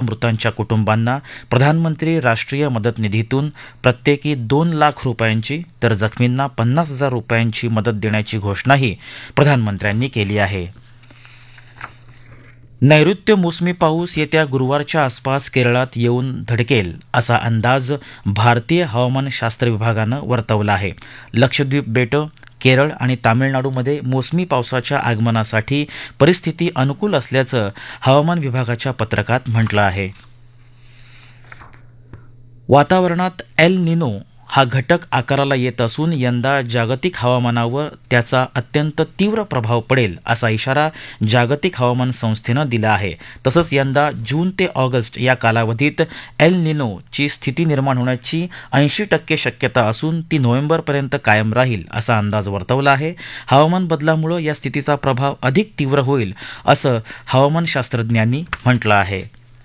मृतांच्या कुटुंबांना प्रधानमंत्री राष्ट्रीय मदत निधीतून प्रत्येकी 2 लाख रुपयांची तर जखमींना 50,000 रुपयांची मदत देण्याची घोषणाही प्रधानमंत्र्यांनी केली आहे. नैऋत्य मोसमी पाऊस येत्या गुरुवारच्या आसपास केरळात येऊन धडकेल असा अंदाज भारतीय हवामानशास्त्र विभागानं वर्तवला आहे. लक्षद्वीप बेटं, केरळ आणि तामिळनाडूमध्ये मोसमी पावसाच्या आगमनासाठी परिस्थिती अनुकूल असल्याचं हवामान विभागाच्या पत्रकात म्हटलं आहे. वातावरणात एल निनो हा घटक आकाराला येत असून यंदा जागतिक हवामानावर त्याचा अत्यंत तीव्र प्रभाव पडेल असा इशारा जागतिक हवामान संस्थेनं दिला आहे. तसंच यंदा जून ते ऑगस्ट या कालावधीत एल निनोची स्थिती निर्माण होण्याची 80% शक्यता असून ती नोव्हेंबरपर्यंत कायम राहील असा अंदाज वर्तवला आहे. हवामान बदलामुळे या स्थितीचा प्रभाव अधिक तीव्र होईल असं हवामानशास्त्रज्ञांनी म्हटलं आहे.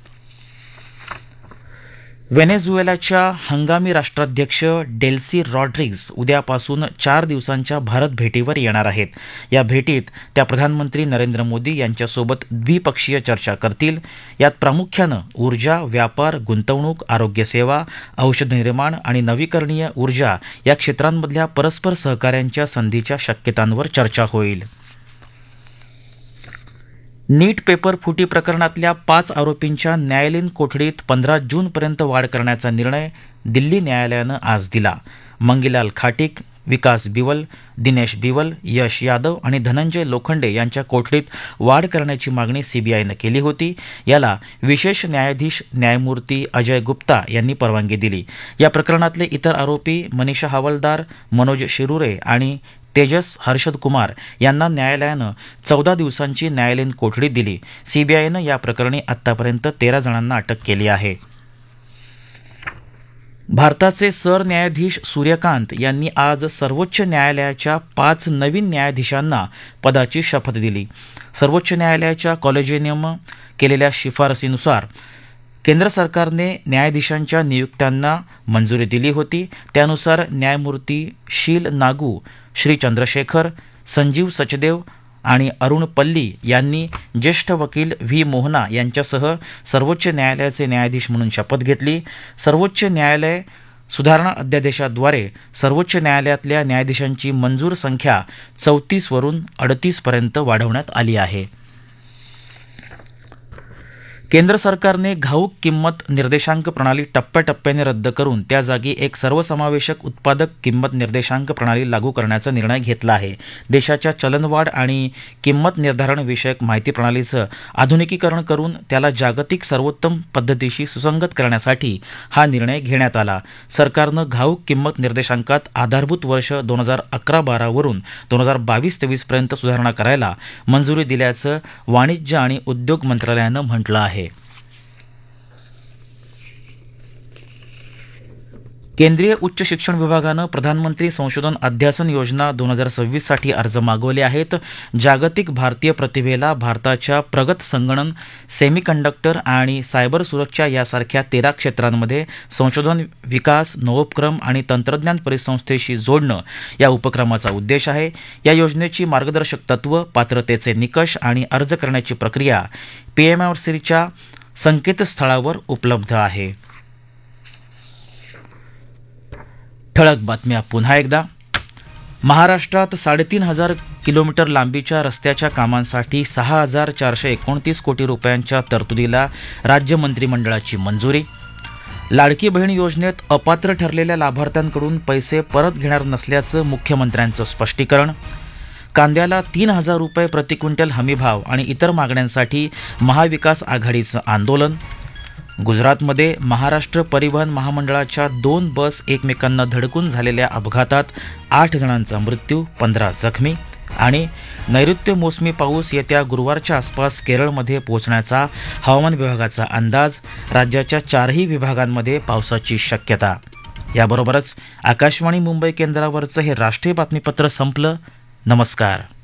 व्हेनेझुएलाच्या हंगामी राष्ट्राध्यक्ष डेल्सी रॉड्रिग्ज उद्यापासून 4 दिवसांच्या भारत भेटीवर येणार आहेत. या भेटीत त्या प्रधानमंत्री नरेंद्र मोदी यांच्यासोबत द्विपक्षीय चर्चा करतील. यात प्रामुख्यानं ऊर्जा, व्यापार, गुंतवणूक, आरोग्यसेवा, औषध निर्माण आणि नवीकरणीय ऊर्जा या क्षेत्रांमधल्या परस्पर सहकार्यांच्या संधीच्या शक्यतांवर चर्चा होईल. नीट पेपर फुटी प्रकरणातल्या 5 आरोपींच्या न्यायालयीन कोठडीत 15 जूनपर्यंत वाढ करण्याचा निर्णय दिल्ली न्यायालयानं आज दिला. मंगीलाल खाटिक, विकास बिवल, दिनेश बिवल, यश यादव आणि धनंजय लोखंडे यांच्या कोठडीत वाढ करण्याची मागणी सीबीआयनं केली होती. याला विशेष न्यायाधीश न्यायमूर्ती अजय गुप्ता यांनी परवानगी दिली. या प्रकरणातले इतर आरोपी मनीषा हवालदार, मनोज शिरुरे आणि तेजस हर्षद कुमार यांना न्यायालयानं 14 दिवसांची न्यायालयीन कोठडी दिली. सीबीआयनं या प्रकरणी आत्तापर्यंत 13 जणांना अटक केली आहे. भारताचे सरन्यायाधीश सूर्यकांत यांनी आज सर्वोच्च न्यायालयाच्या 5 नवीन न्यायाधीशांना पदाची शपथ दिली. सर्वोच्च न्यायालयाच्या कॉलेजियमनं केलेल्या शिफारसीनुसार केंद्र सरकारने न्यायाधीशांच्या नियुक्त्यांना मंजुरी दिली होती. त्यानुसार न्यायमूर्ती शील नागू, श्री चंद्रशेखर, संजीव सचदेव आणि अरुण पल्ली यांनी ज्येष्ठ वकील व्ही मोहना यांच्यासह सर्वोच्च न्यायालयाचे न्यायाधीश म्हणून शपथ घेतली. सर्वोच्च न्यायालय सुधारणा अध्यादेशाद्वारे सर्वोच्च न्यायालयातल्या न्यायाधीशांची मंजूर संख्या 34 वरून 38 पर्यंत वाढवण्यात आली आहे. केंद्र सरकारने घाऊक किंमत निर्देशांक प्रणाली टप्प्याटप्प्याने रद्द करून त्या जागी एक सर्वसमावेशक उत्पादक किंमत निर्देशांक प्रणाली लागू करण्याचा निर्णय घेतला आहे. देशाच्या चलनवाढ आणि किंमत निर्धारण विषयक माहिती प्रणालीचं आधुनिकीकरण करून त्याला जागतिक सर्वोत्तम पद्धतीशी सुसंगत करण्यासाठी हा निर्णय घेण्यात आला. सरकारनं घाऊक किंमत निर्देशांकात आधारभूत वर्ष 2011-12 वरून 2022-23 पर्यंत सुधारणा करायला मंजुरी दिल्याचं वाणिज्य आणि उद्योग मंत्रालयानं म्हटलं आहे. केंद्रीय उच्च शिक्षण विभागानं प्रधानमंत्री संशोधन अध्यासन योजना 2026 साठी अर्ज मागवले आहेत. जागतिक भारतीय प्रतिभेला भारताच्या प्रगत संगणन, सेमीकंडक्टर आणि सायबर सुरक्षा यासारख्या 13 क्षेत्रांमध्ये संशोधन, विकास, नवोपक्रम आणि तंत्रज्ञान परिसंस्थेशी जोडणं या उपक्रमाचा उद्देश आहे. या योजनेची मार्गदर्शक तत्त्व, पात्रतेचे निकष आणि अर्ज करण्याची प्रक्रिया पीएमआरसीच्या संकेतस्थळावर उपलब्ध आहे. ठळक बातम्या पुन्हा एकदा. महाराष्ट्रात 3,500 किलोमीटर लांबीच्या रस्त्याच्या कामांसाठी 6,429 कोटी रुपयांच्या तरतुदीला राज्य मंत्रिमंडळाची मंजुरी. लाडकी बहीण योजनेत अपात्र ठरलेल्या लाभार्थ्यांकडून पैसे परत घेणार नसल्याचं मुख्यमंत्र्यांचं स्पष्टीकरण. कांद्याला 3,000 रुपये प्रति क्विंटल हमीभाव आणि इतर मागण्यांसाठी महाविकास आघाडीचं आंदोलन. गुजरातमध्ये महाराष्ट्र परिवहन महामंडळाच्या 2 बस एकमेकांना धडकून झालेल्या अपघातात 8 जणांचा मृत्यू, 15 जखमी. आणि नैऋत्य मोसमी पाऊस येत्या गुरुवारच्या आसपास केरळमध्ये पोहोचण्याचा हवामान विभागाचा अंदाज. राज्याच्या 4ही विभागांमध्ये पावसाची शक्यता. याबरोबरच आकाशवाणी मुंबई केंद्रावरचं हे राष्ट्रीय बातमीपत्र संपलं. नमस्कार.